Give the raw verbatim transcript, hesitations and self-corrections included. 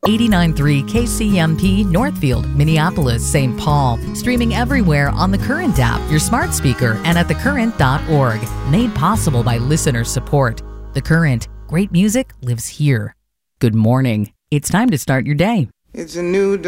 eighty-nine point three K C M P Northfield, Minneapolis, Saint Paul. Streaming everywhere on the Current app, your smart speaker, and at the current dot org. Made possible by listener support. The Current. Great music lives here. Good morning. It's time to start your day. It's a new day.